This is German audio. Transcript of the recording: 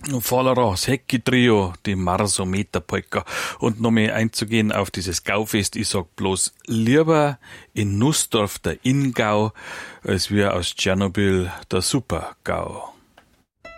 Vollera, das Hecki-Trio, die Marsometer-Polka. Und noch mehr einzugehen auf dieses Gaufest, ich sag bloß lieber in Nussdorf der Inngau, als wir aus Tschernobyl der Super-GAU.